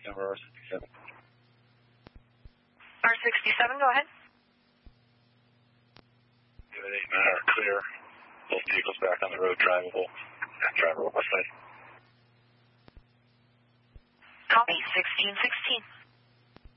Number R67. R67, go ahead. Unit 8 and 9 are clear. Both vehicles back on the road, drivable. Driver west side. Copy, 1616.